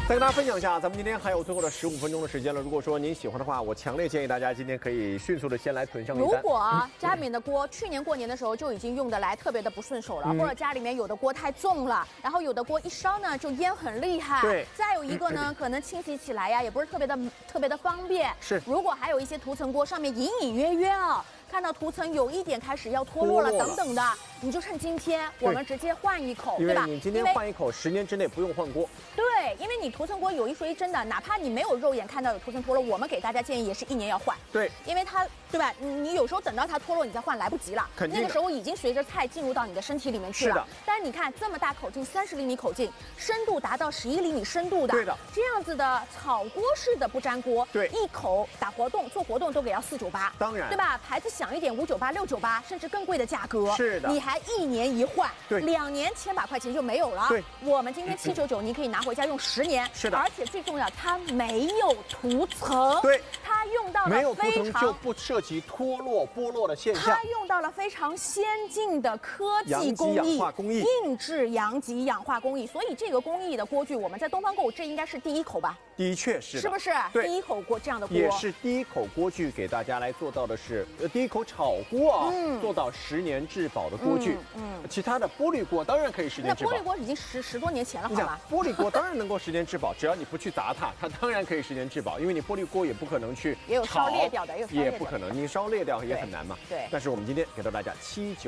再跟大家分享一下，咱们今天还有最后的15分钟的时间了。如果说您喜欢的话，我强烈建议大家今天可以迅速的先来囤上一单。 如果家里面的锅去年过年的时候就已经用得来，特别的不顺手了，或者家里面有的锅太重了，然后有的锅一烧呢就烟很厉害。 对。 再有一个呢，可能清洗起来呀也不是特别的方便。 是。 如果还有一些涂层锅上面隐隐约约啊，看到涂层有一点开始要脱落了等等的，你就趁今天我们直接换一口，对吧？ 因为你今天换一口，10年之内不用换锅。 对，因为你涂层锅有一说一，真的，哪怕你没有肉眼看到有涂层脱落，我们给大家建议也是1年要换。 对， 因为它，对吧？你有时候等到它脱落，你再换来不及了。 肯定。 那个时候已经随着菜进入到你的身体里面去了。 是的。 但是你看这么大口径，30厘米口径，深度达到11厘米深度的。 对的。 这样子的炒锅式的不粘锅， 对， 一口打活动做活动都给要498。 当然。 对吧？牌子响一点598、698，甚至更贵的价格。 是的。 你还1年一换， 对 ，2年千把块钱就没有了。 对。 我们今天799，您可以拿回家用10年。 是的。 而且最重要，它没有涂层。 对。 它用到了没有涂层就不涉及脱落、剥落的现象。 它用到了非常先进的科技工艺， 阳极氧化工艺， 硬质阳极氧化工艺。所以这个工艺的锅具，我们在东方购物这应该是第一口吧？ 的确是， 是不是？ 对， 第一口锅这样的锅， 也是第一口锅具给大家来做到的是，第一口炒锅啊，做到10年质保的锅具。其他的玻璃锅当然可以10年质保。 那玻璃锅已经十多年前了，好吗？ 玻璃锅当然能够10年质保，只要你不去砸它，它当然可以10年质保，因为你玻璃锅也不可能去也有烧裂掉的， 也不可能，你烧裂掉也很难嘛。 对。 但是我们今天给到大家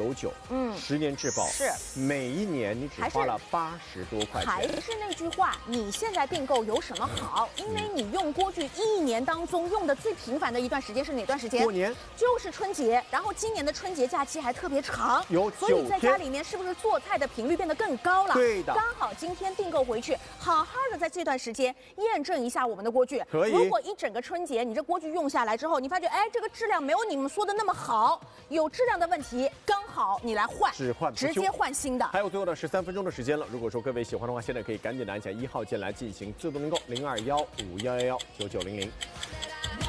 799，10年质保， 是每一年你只花了80多块钱。 还是那句话，你现在订购有什么好？因为你用锅具1年当中用的最频繁的一段时间是哪段时间？ 过年， 就是春节。然后今年的春节假期还特别长，所以在家里面是不是做菜的频率变得更高了？ 对的。 刚好今天订购回去，好好的在这段时间验证一下我们的锅具。 可以。 如果一整个春节你这锅具用下来之后，你发觉哎这个质量没有你们说的那么好，有质量的问题，刚好你来换，直接换新的。 还有最后的13分钟的时间了，如果说各位喜欢的话，现在可以赶紧的按下1号键来进行自动订购，0215119900。